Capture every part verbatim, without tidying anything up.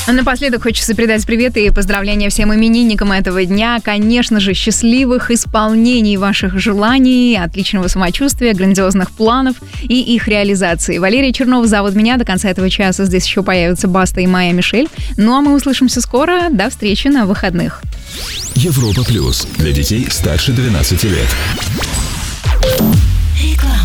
Напоследок хочется передать привет и поздравления всем именинникам этого дня. Конечно же, счастливых исполнений ваших желаний, отличного самочувствия, грандиозных планов и их реализации. Валерия Чернова зовут меня. До конца этого часа здесь еще появятся Баста и Майя Мишель. Ну а мы услышимся скоро. До встречи на выходных. Европа Плюс. Для детей старше двенадцати лет. Реклама.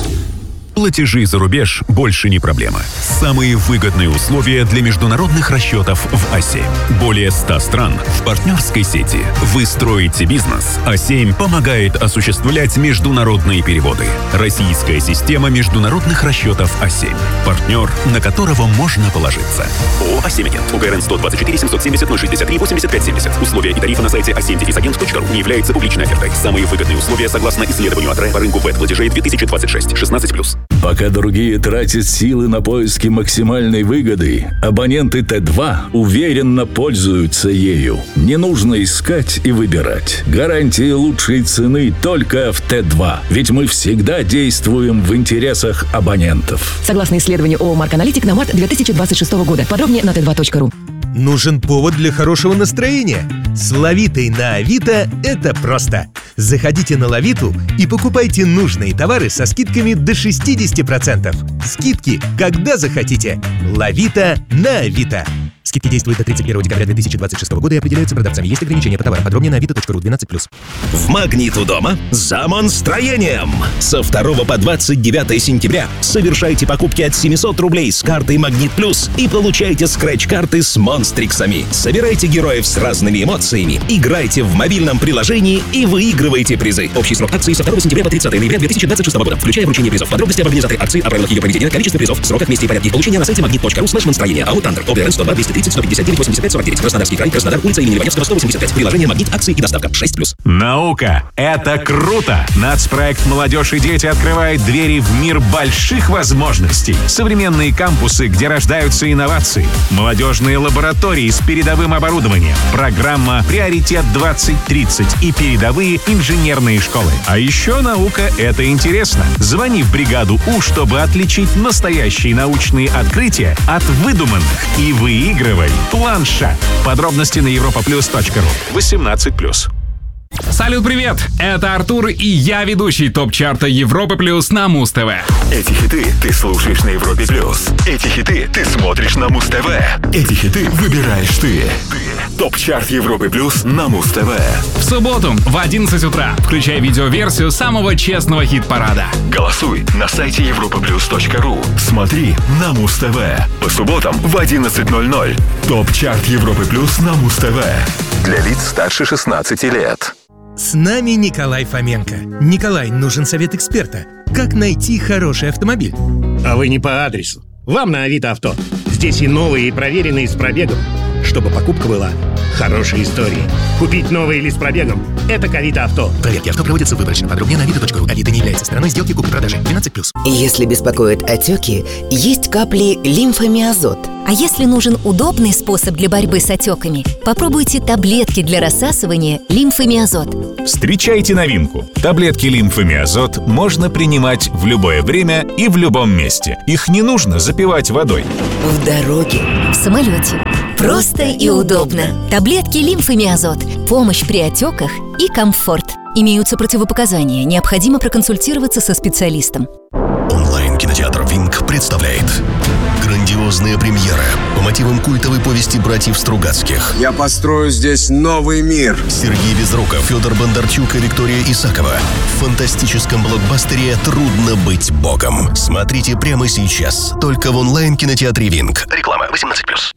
Платежи за рубеж больше не проблема. Самые выгодные условия для международных расчетов в А семь. Более ста стран в партнерской сети. Вы строите бизнес. А семь помогает осуществлять международные переводы. Российская система международных расчетов А семь. Партнер, на которого можно положиться. ООО «А семь Агент». УГРН сто двадцать четыре семьсот семьдесят ноль шестьдесят три восемьдесят пять семьдесят. Условия и тарифы на сайте а семь агент точка ру не являются публичной офертой. Самые выгодные условия согласно исследованию АТРЭ по рынку вэт-платежей две тысячи двадцать шесть. шестнадцать плюс. Пока другие тратят силы на поиски максимальной выгоды, абоненты Т два уверенно пользуются ею. Не нужно искать и выбирать. Гарантия лучшей цены только в Т два. Ведь мы всегда действуем в интересах абонентов. Согласно исследованию ООО «Марк Аналитик» на март две тысячи двадцать шестого года. Подробнее на тэ два точка ру. Нужен повод для хорошего настроения? С Лавитой на Авито это просто. Заходите на Лавиту и покупайте нужные товары со скидками до шестьдесят процентов. Скидки, когда захотите. Лавита на Авито. Скидки действуют до тридцать первого декабря две тысячи двадцать шестого года и определяются продавцами. Есть ограничения по товарам. Подробнее на авито точка ру. двенадцать плюс. В «Магнит у дома» за монстроением. Со второго по двадцать девятое сентября совершайте покупки от семисот рублей с картой «Магнит Плюс» и получайте скретч-карты с монстриксами. Собирайте героев с разными эмоциями, играйте в мобильном приложении и выигрывайте призы. Общий срок акции со второго сентября по тридцатое ноября две тысячи двадцать шестого года, включая вручение призов. Подробности об организаторе акции, о правилах ее проведения, количестве призов, сроках, месте и порядке получения на сайте магнит точка ру слэш монстроение. АО «Тандер». ОБРН сто два двести тридцать сто пятьдесят девять восемьдесят пять сорок девять. Краснодарский край, Краснодар, улица имени Левадевского, сто восемьдесят пять. Приложение «Магнит», акции и доставка. шесть плюс. Наука – это круто! Нацпроект «Молодежь и дети» открывает двери в мир больших возможностей. Современные кампусы, где рождаются инновации. Молодежные лаборатории с передовым оборудованием. Программа «Приоритет двадцать тридцать» и передовые инженерные школы. А еще наука – это интересно. Звони в бригаду У, чтобы отличить настоящие научные открытия от выдуманных. И выигрывай планшет. Подробности на европа плюс точка ру. восемнадцать плюс. Салют, привет! Это Артур, и я ведущий топ-чарта Европы Плюс на Муз-ТВ. Эти хиты ты слушаешь на Европе Плюс. Эти хиты ты смотришь на Муз-ТВ. Эти хиты выбираешь ты. Топ-чарт Европы Плюс на Муз-ТВ. В субботу в одиннадцать утра включай видеоверсию самого честного хит-парада. Голосуй на сайте европа плюс точка ру. Смотри на Муз-ТВ. По субботам в одиннадцать ноль ноль. Топ-чарт Европы Плюс на Муз-ТВ. Для лиц старше шестнадцати лет. С нами Николай Фоменко. Николай, нужен совет эксперта. Как найти хороший автомобиль? А вы не по адресу. Вам на Авито Авто. Здесь и новые, и проверенные с пробегом. Чтобы покупка была хорошей историей. Купить новый или с пробегом – это к Авито Авто. Проверки авто проводятся выборочно. Подробнее на авито точка ру. Авито не является стороной сделки купли-продажи. двенадцать плюс. Если беспокоят отеки, есть капли лимфомиазот. А если нужен удобный способ для борьбы с отеками, попробуйте таблетки для рассасывания лимфомиазот. Встречайте новинку. Таблетки лимфомиазот можно принимать в любое время и в любом месте. Их не нужно запивать водой. В дороге. В самолете. Просто и удобно. Таблетки лимфомиазот. Помощь при отеках и комфорт. Имеются противопоказания. Необходимо проконсультироваться со специалистом. Онлайн-кинотеатр «Винк» представляет грандиозная премьера по мотивам культовой повести братьев Стругацких. Я построю здесь новый мир. Сергей Безруков, Федор Бондарчук и Виктория Исакова. В фантастическом блокбастере «Трудно быть богом». Смотрите прямо сейчас. Только в онлайн-кинотеатре «Винк». Реклама восемнадцать плюс.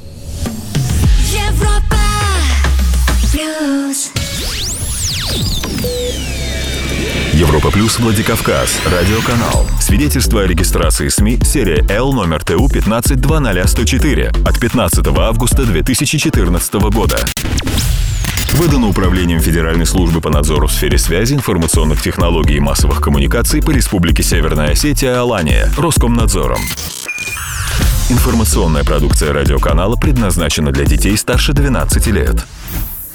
Европа Плюс. Европа Плюс, Владикавказ. Радиоканал. Свидетельство о регистрации СМИ. Серия Л, номер ТУ пятнадцать двадцать ноль сто четыре. От пятнадцатого августа две тысячи четырнадцатого года. Выдано Управлением Федеральной службы по надзору в сфере связи, информационных технологий и массовых коммуникаций по Республике Северная Осетия, Алания, Роскомнадзором. Информационная продукция радиоканала предназначена для детей старше двенадцати лет.